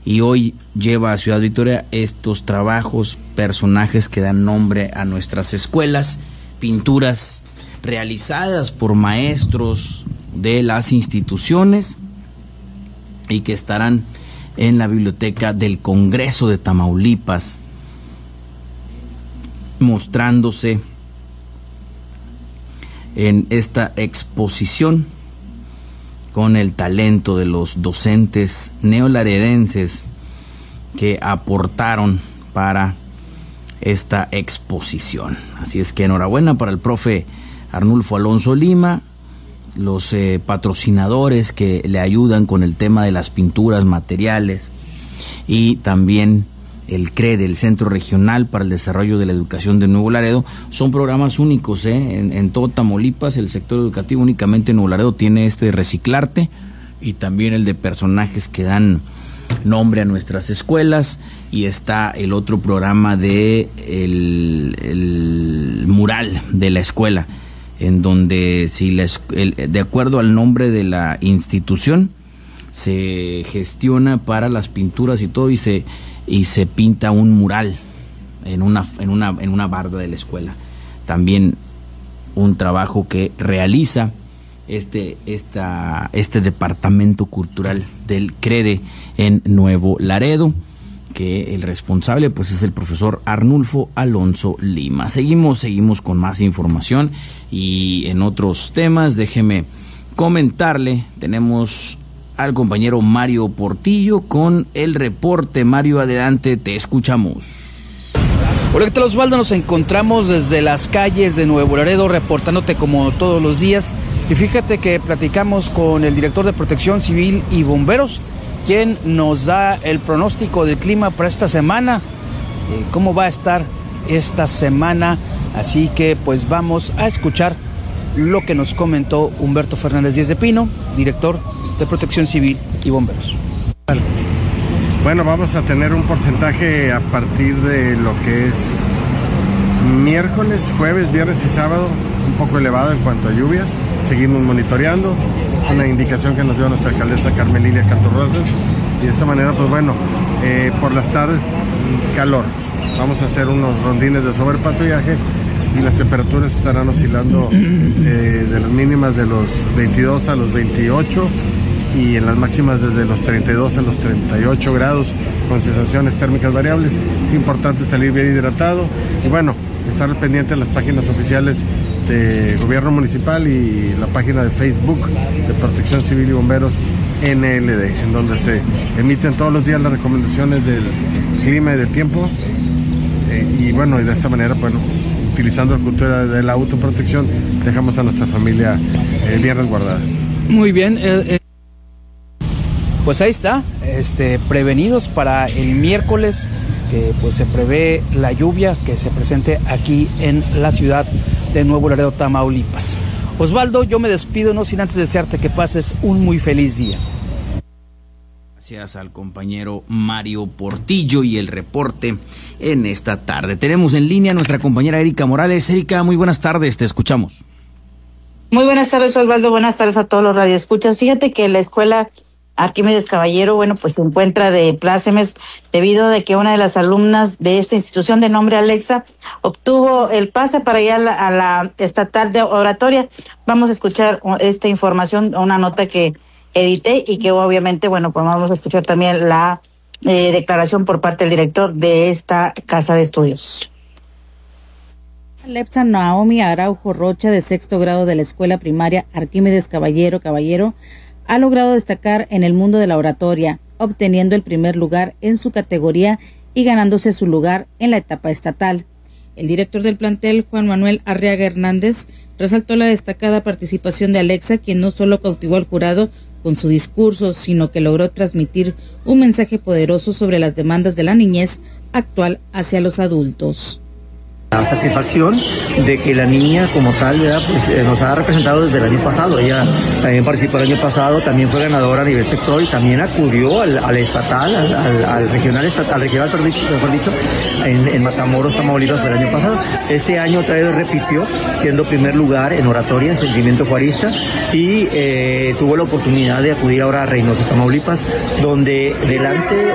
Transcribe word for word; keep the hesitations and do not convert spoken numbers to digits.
y hoy lleva a Ciudad Victoria estos trabajos, personajes que dan nombre a nuestras escuelas, pinturas realizadas por maestros de las instituciones y que estarán en la biblioteca del Congreso de Tamaulipas, mostrándose en esta exposición con el talento de los docentes neolaredenses que aportaron para esta exposición. Así es que enhorabuena para el profe Arnulfo Alonso Lima, los eh, patrocinadores que le ayudan con el tema de las pinturas, materiales, y también el C R E D, el Centro Regional para el Desarrollo de la Educación de Nuevo Laredo. Son programas únicos, ¿eh? en, en todo Tamaulipas, el sector educativo, únicamente Nuevo Laredo tiene este de Reciclarte, y también el de personajes que dan nombre a nuestras escuelas, y está el otro programa de el, el mural de la escuela, en donde si la, el, de acuerdo al nombre de la institución se gestiona para las pinturas y todo, y se y se pinta un mural en una en una en una barda de la escuela. También un trabajo que realiza este esta este departamento cultural del C R E D en Nuevo Laredo, que el responsable pues es el profesor Arnulfo Alonso Lima. Seguimos seguimos con más información y en otros temas. Déjeme comentarle, tenemos al compañero Mario Portillo con el reporte. Mario, adelante, te escuchamos. Hola, ¿qué tal, Osvaldo? Nos encontramos desde las calles de Nuevo Laredo reportándote como todos los días, y fíjate que platicamos con el director de Protección Civil y Bomberos, quien nos da el pronóstico del clima para esta semana, eh, cómo va a estar esta semana, así que pues vamos a escuchar lo que nos comentó Humberto Fernández Díez de Pino, director de Protección Civil y Bomberos. Bueno, vamos a tener un porcentaje a partir de lo que es miércoles, jueves, viernes y sábado, un poco elevado en cuanto a lluvias. Seguimos monitoreando, una indicación que nos dio nuestra alcaldesa Carmen Lilia Cantorrosas, y de esta manera, pues bueno, eh, por las tardes, calor. Vamos a hacer unos rondines de sobrepatrullaje y las temperaturas estarán oscilando eh, de las mínimas de los veintidós a los veintiocho, y en las máximas desde los treinta y dos a los treinta y ocho grados, con sensaciones térmicas variables. Es importante salir bien hidratado y bueno, estar pendiente de las páginas oficiales de Gobierno Municipal y la página de Facebook de Protección Civil y Bomberos N L D, en donde se emiten todos los días las recomendaciones del clima y del tiempo. Eh, y bueno, y de esta manera, bueno, utilizando la cultura de la autoprotección, dejamos a nuestra familia eh, bien resguardada. Muy bien, eh, eh, pues ahí está, este, prevenidos para el miércoles, que pues se prevé la lluvia que se presente aquí en la ciudad de Nuevo Laredo, Tamaulipas. Osvaldo, yo me despido, no sin antes desearte que pases un muy feliz día. Gracias al compañero Mario Portillo y el reporte en esta tarde. Tenemos en línea a nuestra compañera Erika Morales. Erika, muy buenas tardes, te escuchamos. Muy buenas tardes, Osvaldo, buenas tardes a todos los radioescuchas. Fíjate que la escuela Arquímedes Caballero, bueno, pues se encuentra de plácemes debido a que una de las alumnas de esta institución de nombre Alexa obtuvo el pase para ir a la, a la estatal de oratoria. Vamos a escuchar esta información, una nota que edité y que obviamente, bueno, pues vamos a escuchar también la eh, declaración por parte del director de esta casa de estudios. Alexa Naomi Araujo Rocha, de sexto grado de la escuela primaria Arquímedes Caballero Caballero, ha logrado destacar en el mundo de la oratoria, obteniendo el primer lugar en su categoría y ganándose su lugar en la etapa estatal. El director del plantel, Juan Manuel Arriaga Hernández, resaltó la destacada participación de Alexa, quien no solo cautivó al jurado con su discurso, sino que logró transmitir un mensaje poderoso sobre las demandas de la niñez actual hacia los adultos. La satisfacción de que la niña como tal, ¿verdad? Pues, eh, nos ha representado desde el año pasado. Ella también participó el año pasado, también fue ganadora a nivel sector y también acudió al, al estatal, al, al, al regional estatal, al regional, mejor dicho, en, en Matamoros, Tamaulipas el año pasado. Este año otra vez repitió, siendo primer lugar en oratoria, en sentimiento juarista, y eh, tuvo la oportunidad de acudir ahora a Reynosa, Tamaulipas, donde delante